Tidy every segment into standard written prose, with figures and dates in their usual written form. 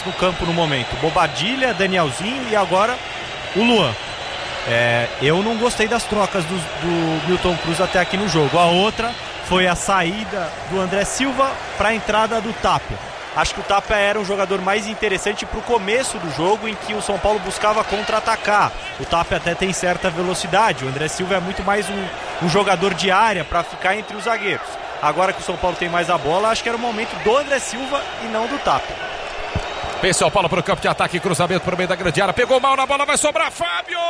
no campo no momento. Bobadilha, Danielzinho e agora o Luan. Eu não gostei das trocas do Milton Cruz até aqui no jogo. A outra foi a saída do André Silva para a entrada do Tapia. Acho que o Tapia era um jogador mais interessante para o começo do jogo, em que o São Paulo buscava contra-atacar. O Tapia até tem certa velocidade. O André Silva é muito mais um jogador de área para ficar entre os zagueiros. Agora que o São Paulo tem mais a bola, acho que era o momento do André Silva e não do Tapia. Vem São Paulo para o campo de ataque, cruzamento para o meio da grande área, pegou mal na bola, vai sobrar Fábio!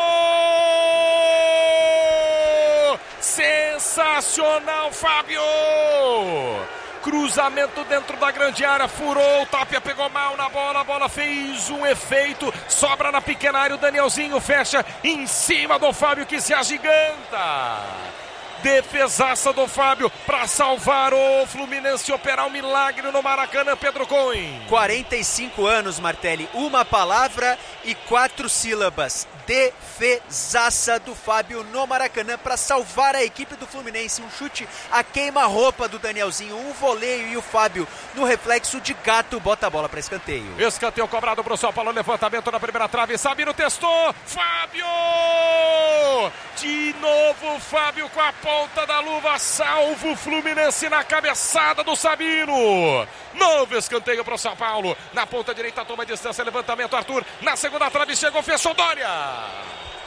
Sensacional, Fábio! Cruzamento dentro da grande área, furou, o Tapia pegou mal na bola, a bola fez um efeito, sobra na pequena área, o Danielzinho fecha em cima do Fábio que se agiganta. Defesaça do Fábio para salvar o Fluminense, operar um milagre no Maracanã, Pedro Cohen. 45 anos, Martelli, uma palavra e 4 sílabas. Defesaça do Fábio no Maracanã para salvar a equipe do Fluminense. Um chute a queima-roupa do Danielzinho, um voleio e o Fábio no reflexo de gato bota a bola para escanteio. Escanteio cobrado para o São Paulo, levantamento na primeira trave, Sabino testou, Fábio! De novo Fábio com a ponta da luva, salva o Fluminense na cabeçada do Sabino. Novo escanteio para o São Paulo, na ponta direita toma distância, levantamento Arthur, na segunda trave chegou, fechou Dória.